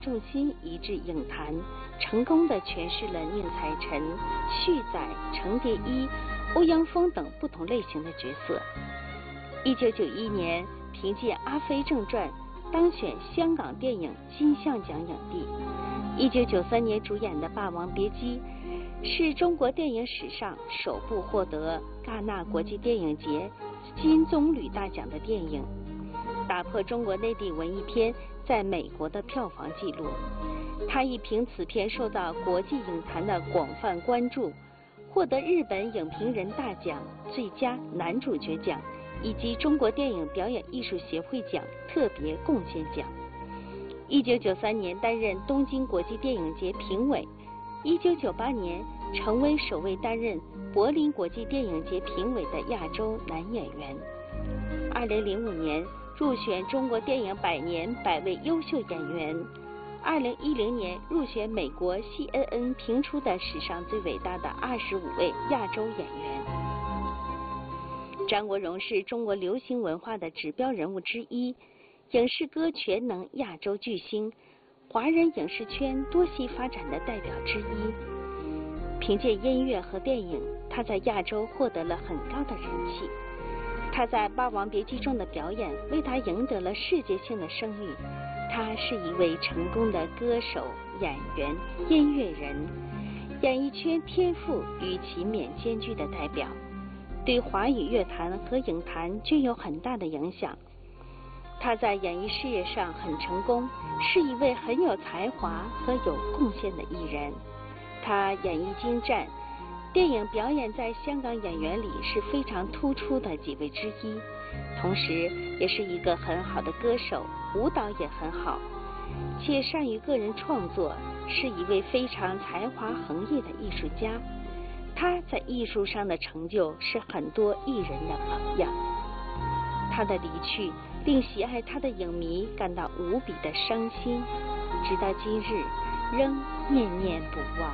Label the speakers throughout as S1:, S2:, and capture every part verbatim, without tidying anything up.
S1: 重心移至影坛，成功地诠释了宁采臣、旭载、程蝶衣、欧阳锋等不同类型的角色。一九九一年，凭借《阿飞正传》当选香港电影金像奖影帝。一九九三年主演的《霸王别姬》是中国电影史上首部获得戛纳国际电影节金棕榈大奖的电影，打破中国内地文艺片在美国的票房纪录。他亦凭此片受到国际影坛的广泛关注，获得日本影评人大奖最佳男主角奖以及中国电影表演艺术协会奖特别贡献奖。一九九三年担任东京国际电影节评委，一九九八年成为首位担任柏林国际电影节评委的亚洲男演员。二零零五年入选中国电影百年百位优秀演员。二零一零年入选美国 C N N 评出的史上最伟大的二十五位亚洲演员。张国荣是中国流行文化的指标人物之一，影视歌全能亚洲巨星，华人影视圈多栖发展的代表之一。凭借音乐和电影，他在亚洲获得了很高的人气。他在《霸王别姬》中的表演为他赢得了世界性的声誉。他是一位成功的歌手、演员、音乐人，演艺圈天赋与勤勉兼具的代表，对华语乐坛和影坛均有很大的影响。他在演艺事业上很成功，是一位很有才华和有贡献的艺人。他演艺精湛，电影表演在香港演员里是非常突出的几位之一，同时也是一个很好的歌手，舞蹈也很好，且善于个人创作，是一位非常才华横溢的艺术家。他在艺术上的成就是很多艺人的榜样。他的离去令喜爱他的影迷感到无比的伤心，直到今日仍念念不忘。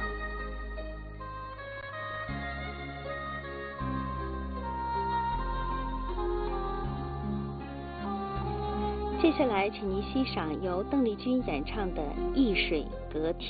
S1: 接下来请您欣赏由邓丽君演唱的《易水隔天》。